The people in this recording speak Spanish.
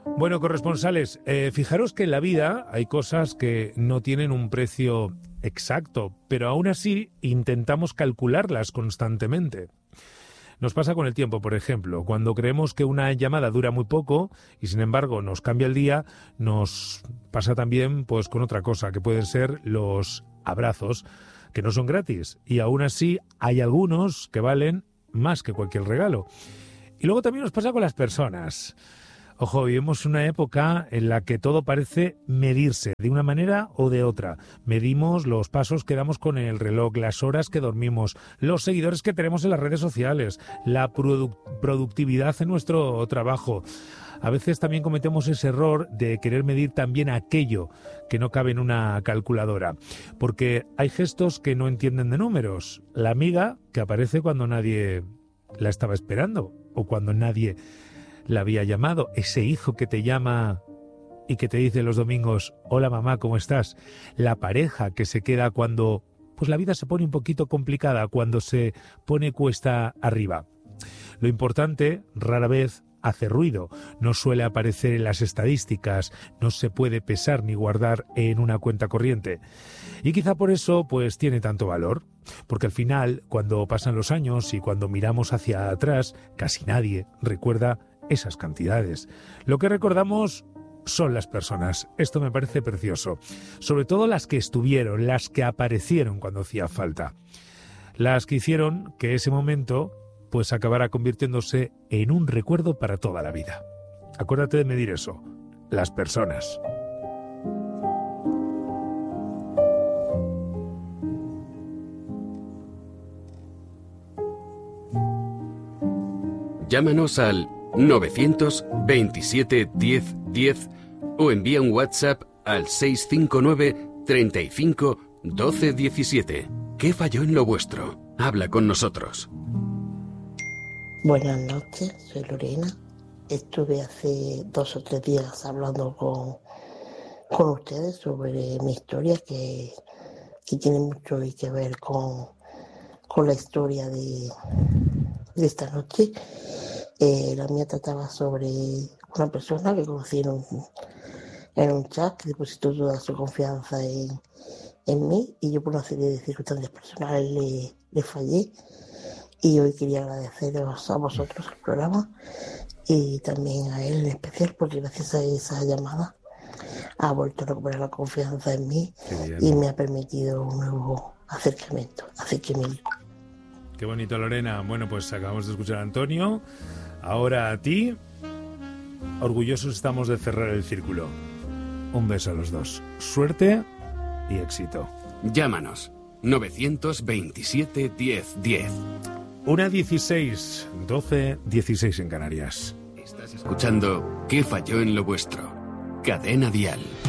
Bueno, corresponsales, fijaros que en la vida hay cosas que no tienen un precio exacto, pero aún así intentamos calcularlas constantemente. Nos pasa con el tiempo, por ejemplo, cuando creemos que una llamada dura muy poco y sin embargo nos cambia el día, nos pasa también pues con otra cosa, que pueden ser los abrazos, que no son gratis y aún así hay algunos que valen más que cualquier regalo. Y luego también nos pasa con las personas. Ojo, vivimos una época en la que todo parece medirse de una manera o de otra. Medimos los pasos que damos con el reloj, las horas que dormimos, los seguidores que tenemos en las redes sociales, la productividad en nuestro trabajo. A veces también cometemos ese error de querer medir también aquello que no cabe en una calculadora. Porque hay gestos que no entienden de números. La amiga que aparece cuando nadie la estaba esperando o cuando nadie la había llamado, ese hijo que te llama y que te dice los domingos, hola mamá, ¿cómo estás? La pareja que se queda cuando pues la vida se pone un poquito complicada, cuando se pone cuesta arriba. Lo importante rara vez hace ruido, no suele aparecer en las estadísticas, no se puede pesar ni guardar en una cuenta corriente. Y quizá por eso pues tiene tanto valor, porque al final, cuando pasan los años y cuando miramos hacia atrás, casi nadie recuerda esas cantidades. Lo que recordamos son las personas. Esto me parece precioso. Sobre todo las que estuvieron, las que aparecieron cuando hacía falta. Las que hicieron que ese momento pues acabara convirtiéndose en un recuerdo para toda la vida. Acuérdate de medir eso. Las personas. Llámanos al 927 10 10 o envía un WhatsApp al 659 35 12 17. ¿Qué falló en lo vuestro? Habla con nosotros. Buenas noches, soy Lorena. Estuve hace 2 o 3 días hablando con ustedes sobre mi historia que tiene mucho que ver con la historia de esta noche. La mía trataba sobre una persona que conocí en un chat que depositó toda su confianza en mí y yo por una serie de circunstancias personales le fallé. Y hoy quería agradeceros a vosotros el programa y también a él en especial porque gracias a esa llamada ha vuelto a recuperar la confianza en mí y me ha permitido un nuevo acercamiento. Así que mil. Qué bonito, Lorena. Bueno, pues acabamos de escuchar a Antonio. Ahora a ti. Orgullosos estamos de cerrar el círculo. Un beso a los dos. Suerte y éxito. Llámanos. 927 10 10. 1:16, 12:16 en Canarias. Estás escuchando ¿Qué falló en lo vuestro? Cadena Dial.